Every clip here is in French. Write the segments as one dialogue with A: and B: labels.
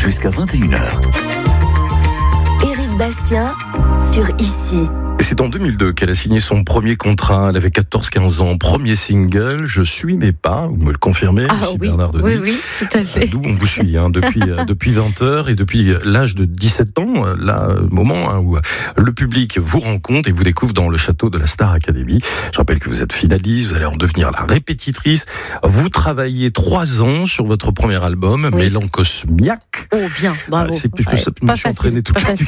A: jusqu'à 21h.
B: Éric Bastien sur Ici.
C: Et c'est en 2002 qu'elle a signé son premier contrat. Elle avait 14-15 ans. Premier single, Je suis mais pas. Vous me le confirmez, Bernard Denis.
B: Oui, tout à fait.
C: D'où on vous suit depuis 20 heures et depuis l'âge de 17 ans, là, moment où le public vous rencontre et vous découvre dans le château de la Star Academy. Je rappelle que vous êtes finaliste, vous allez en devenir la répétitrice. Vous travaillez 3 ans sur votre premier album, Mélancosmiaque.
B: Oh bien, bravo.
C: Je me suis entraîné toute la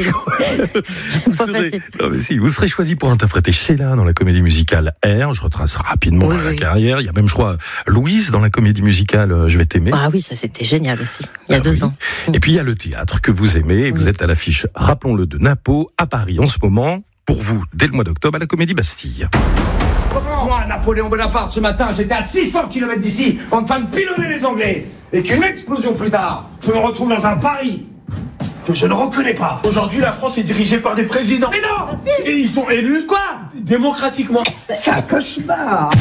C: nuit. Vous serez choisi pour interpréter Sheila dans la comédie musicale R. Je retrace rapidement la carrière. Il y a même, je crois, Louise dans la comédie musicale Je vais t'aimer.
B: Ah oui, ça c'était génial aussi, il y a 2 ans.
C: Et puis il y a le théâtre que vous aimez. Et vous êtes à l'affiche, rappelons-le, de Napo à Paris en ce moment. Pour vous, dès le mois d'octobre, à la Comédie Bastille.
D: Comment moi, Napoléon Bonaparte, ce matin, j'étais à 600 km d'ici, en train de pilonner les Anglais, et qu'une explosion plus tard, je me retrouve dans un Paris que je ne reconnais pas.
E: Aujourd'hui, la France est dirigée par des présidents.
D: Mais non!
E: Et ils sont élus, démocratiquement.
D: C'est un cauchemar.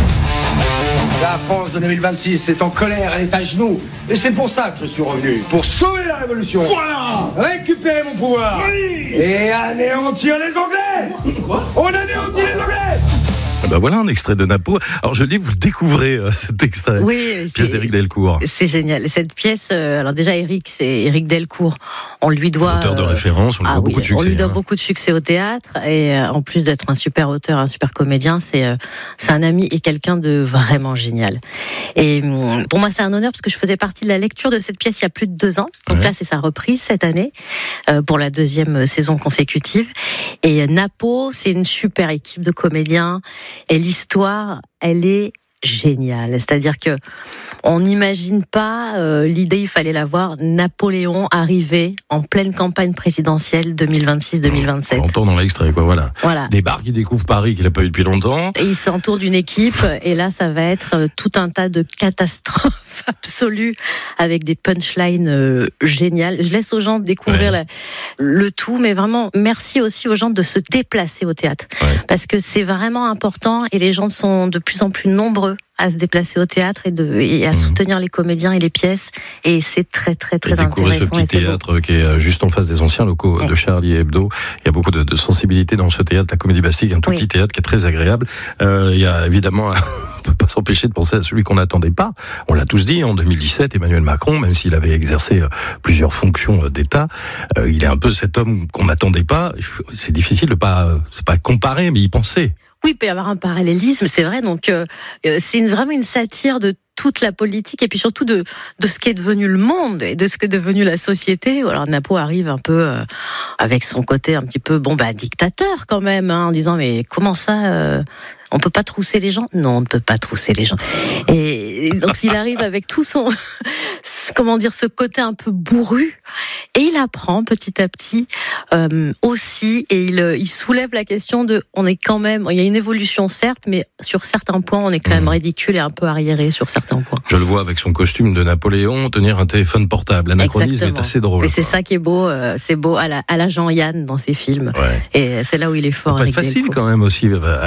D: La France de 2026 est en colère, elle est à genoux. Et c'est pour ça que je suis revenu. Pour sauver la révolution.
E: Voilà!
D: Récupérer mon pouvoir.
E: Oui!
D: Et anéantir les Anglais.
E: Quoi?
D: On anéantit les Anglais.
C: Ben voilà un extrait de Napo. Alors je le dis, vous le découvrez cet extrait.
B: Oui,
C: pièce d'Éric Delcourt.
B: C'est génial. Cette pièce, alors déjà c'est Éric Delcourt. On lui doit
C: auteur de référence, on lui doit beaucoup de succès.
B: On lui doit beaucoup de succès au théâtre et en plus d'être un super auteur, un super comédien, c'est un ami et quelqu'un de vraiment génial. Et pour moi c'est un honneur parce que je faisais partie de la lecture de cette pièce il y a plus de 2 ans. Donc là c'est sa reprise cette année pour la 2e saison consécutive. Et Napo, c'est une super équipe de comédiens. Et l'histoire, elle est géniale. C'est-à-dire que on n'imagine pas l'idée, il fallait la voir, Napoléon arrivé en pleine campagne présidentielle 2026-2027.
C: On entend dans l'extrait, voilà. Débarque, il découvre Paris qu'il n'a pas eu depuis longtemps.
B: Et il s'entoure d'une équipe, et là, ça va être tout un tas de catastrophes absolues, avec des punchlines géniales. Je laisse aux gens découvrir le tout, mais vraiment, merci aussi aux gens de se déplacer au théâtre. Parce que c'est vraiment important, et les gens sont de plus en plus nombreux à se déplacer au théâtre et à soutenir les comédiens et les pièces, et c'est très intéressant.
C: Découvrir ce petit théâtre qui est juste en face des anciens locaux de Charlie Hebdo. Il y a beaucoup de sensibilité dans ce théâtre, la Comédie Bastille, un tout petit théâtre qui est très agréable. Il y a évidemment, on peut pas s'empêcher de penser à celui qu'on n'attendait pas. On l'a tous dit, en 2017, Emmanuel Macron, même s'il avait exercé plusieurs fonctions d'État, il est un peu cet homme qu'on n'attendait pas. C'est difficile de c'est pas comparer, mais il pensait.
B: Oui, il peut y avoir un parallélisme, c'est vrai. Donc, c'est vraiment une satire de toute la politique et puis surtout de ce qu'est devenu le monde et de ce qu'est devenu la société. Alors, Napo arrive un peu avec son côté un petit peu, dictateur quand même, en disant, mais comment ça on peut pas trousser les gens? Non, on ne peut pas trousser les gens. Et donc, il arrive avec tout son, ce côté un peu bourru. Et il apprend petit à petit aussi, et il soulève la question il y a une évolution certes, mais sur certains points, on est quand même ridicule et un peu arriéré sur certains points.
C: Je le vois avec son costume de Napoléon, tenir un téléphone portable. L'anachronisme est assez drôle.
B: Mais c'est ça qui est beau, c'est beau à la Jean-Yann dans ses films. Et c'est là où il est fort.
C: Ça peut être facile quand même aussi.